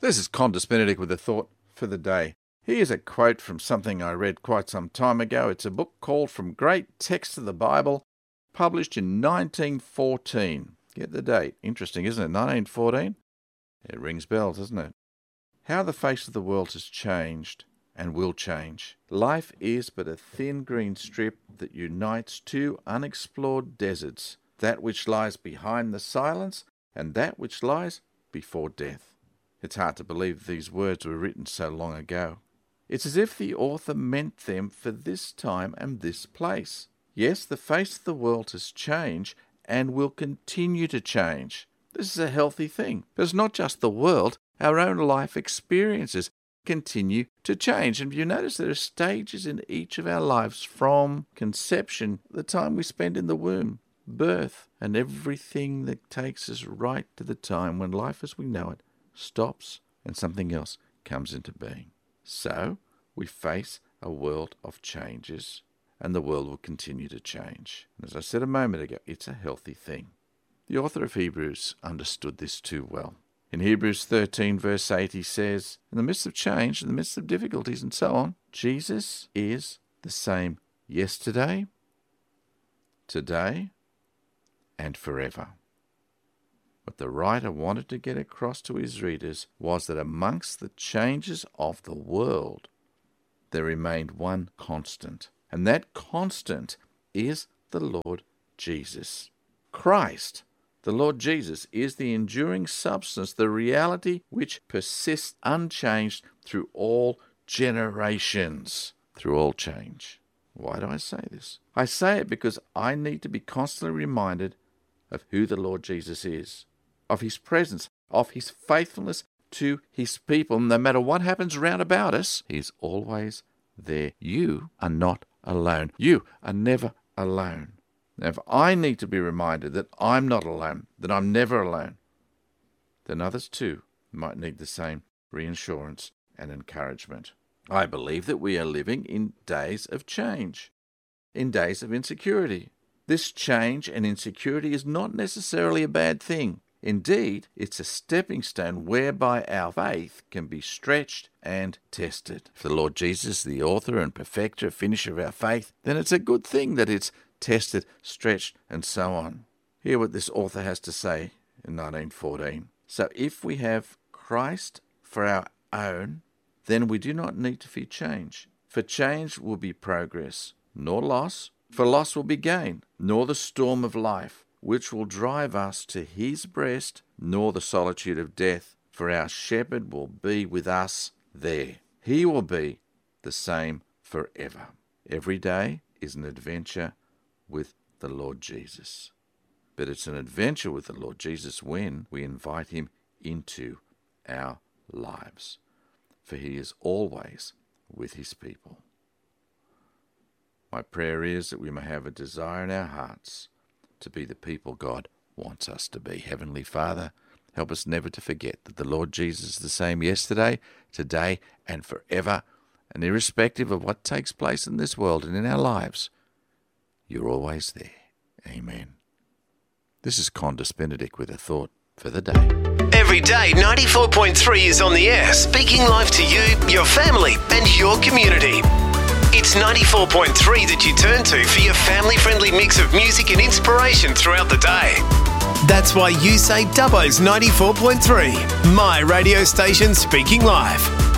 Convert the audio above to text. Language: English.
This is Condis Benedict with a thought for the day. Here's a quote from something I read quite some time ago. It's a book called From Great Texts of the Bible, published in 1914. Get the date. Interesting, isn't it? 1914? It rings bells, doesn't it? How the face of the world has changed and will change. Life is but a thin green strip that unites two unexplored deserts, that which lies behind the silence and that which lies before death. It's hard to believe these words were written so long ago. It's as if the author meant them for this time and this place. Yes, the face of the world has changed and will continue to change. This is a healthy thing. But it's not just the world. Our own life experiences continue to change. And you notice there are stages in each of our lives, from conception, the time we spend in the womb, birth, and everything that takes us right to the time when life as we know it stops and something else comes into being. So we face a world of changes, and the world will continue to change. And as I said a moment ago, it's a healthy thing. The author of Hebrews understood this too well. In Hebrews 13 verse 8 he says, in the midst of change, in the midst of difficulties and so on, Jesus is the same yesterday, today, and forever. What the writer wanted to get across to his readers was that amongst the changes of the world, there remained one constant, and that constant is the Lord Jesus. Christ, the Lord Jesus, is the enduring substance, the reality which persists unchanged through all generations, through all change. Why do I say this? I say it because I need to be constantly reminded of who the Lord Jesus is, of his presence, of his faithfulness to his people. No matter what happens round about us, he's always there. You are not alone. You are never alone. Now, if I need to be reminded that I'm not alone, that I'm never alone, then others too might need the same reassurance and encouragement. I believe that we are living in days of change, in days of insecurity. This change and insecurity is not necessarily a bad thing. Indeed, it's a stepping stone whereby our faith can be stretched and tested. If the Lord Jesus, the author and perfecter, finisher of our faith, then it's a good thing that it's tested, stretched, and so on. Hear what this author has to say in 1914. So if we have Christ for our own, then we do not need to fear change. For change will be progress, nor loss. For loss will be gain, nor the storm of life, which will drive us to his breast, nor the solitude of death, for our shepherd will be with us there. He will be the same forever. Every day is an adventure with the Lord Jesus. But it's an adventure with the Lord Jesus when we invite him into our lives, for he is always with his people. My prayer is that we may have a desire in our hearts to be the people God wants us to be. Heavenly Father, help us never to forget that the Lord Jesus is the same yesterday, today, and forever, and irrespective of what takes place in this world and in our lives, you're always there. Amen. This is Condis Benedict with a thought for the day. Every day, 94.3 is on the air, speaking life to you, your family, and your community. It's 94.3 that you turn to for your family-friendly mix of music and inspiration throughout the day. That's why you say Dubbo's 94.3, my radio station speaking life.